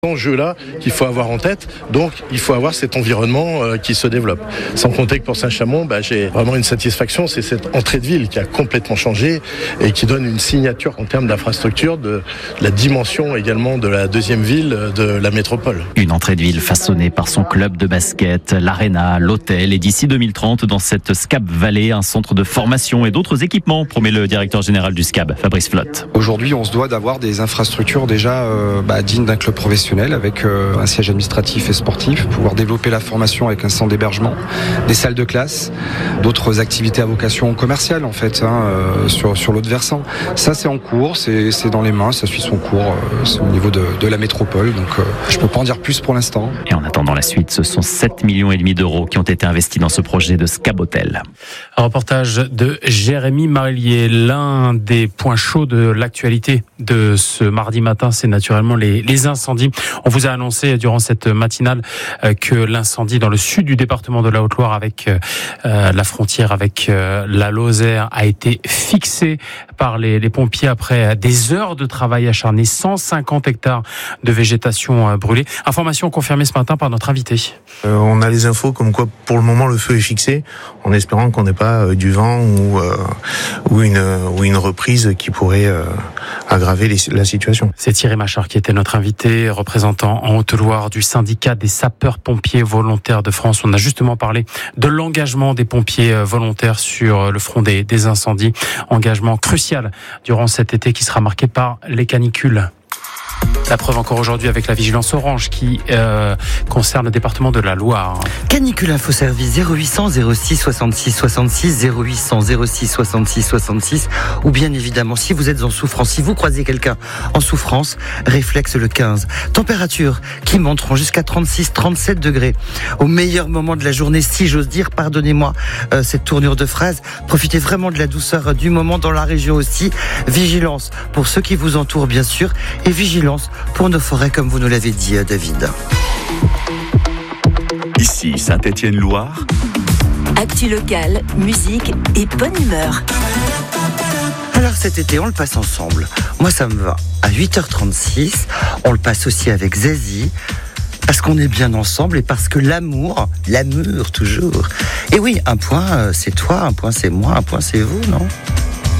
Enjeu-là qu'il faut avoir en tête, donc il faut avoir cet environnement qui se développe. Sans compter que pour Saint-Chamond, j'ai vraiment une satisfaction, c'est cette entrée de ville qui a complètement changé et qui donne une signature en termes d'infrastructure, de la dimension également de la deuxième ville de la métropole. Une entrée de ville façonnée par son club de basket, l'aréna, l'hôtel et d'ici 2030 dans cette SCAB Vallée, un centre de formation et d'autres équipements, promet le directeur général du SCAB, Fabrice Flotte. Aujourd'hui, on se doit d'avoir des infrastructures déjà dignes d'un club professionnel, avec un siège administratif et sportif, pouvoir développer la formation avec un centre d'hébergement, des salles de classe, d'autres activités à vocation commerciale en fait, sur l'autre versant. Ça c'est en cours, c'est dans les mains, ça suit son cours, c'est au niveau de la métropole, donc je ne peux pas en dire plus pour l'instant. Et en attendant la suite, ce sont 7,5 millions d'euros qui ont été investis dans ce projet de SCAB Hotel. Un reportage de Jérémy Marillier. L'un des points chauds de l'actualité de ce mardi matin, c'est naturellement les incendies. On vous a annoncé durant cette matinale que l'incendie dans le sud du département de la Haute-Loire avec la frontière avec la Lozère a été fixé par les pompiers après des heures de travail acharné, 150 hectares de végétation brûlée. Information confirmée ce matin par notre invité. On a les infos comme quoi pour le moment le feu est fixé, en espérant qu'on n'ait pas du vent ou une reprise qui pourrait aggraver la situation. C'est Thierry Machard qui était notre invité, représentant en Haute-Loire du syndicat des sapeurs-pompiers volontaires de France. On a justement parlé de l'engagement des pompiers volontaires sur le front des incendies. Engagement crucial durant cet été qui sera marqué par les canicules. La preuve encore aujourd'hui avec la vigilance orange qui concerne le département de la Loire. Canicule Info Service 0800 06 66 66 0800 06 66 66 ou bien évidemment si vous êtes en souffrance, si vous croisez quelqu'un en souffrance, réflexe le 15. Températures qui monteront jusqu'à 36-37 degrés au meilleur moment de la journée, si j'ose dire, pardonnez-moi cette tournure de phrase. Profitez vraiment de la douceur du moment dans la région aussi. Vigilance pour ceux qui vous entourent bien sûr et vigilance pour nos forêts comme vous nous l'avez dit David. Ici Saint-Étienne-Loire. Actu locale, musique et bonne humeur. Alors cet été on le passe ensemble. Moi ça me va. À 8h36, on le passe aussi avec Zazie. Parce qu'on est bien ensemble et parce que l'amour toujours. Et oui, un point c'est toi, un point c'est moi, un point c'est vous, non ?